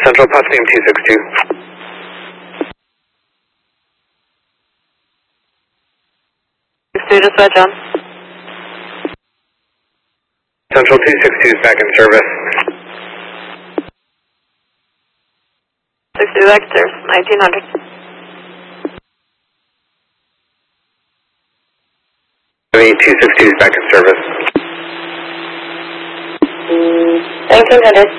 Central Potsdam 262. Dispatch on. Central 262 is back in service. 62 back to service, 1900. The 262 is back in service. 1900.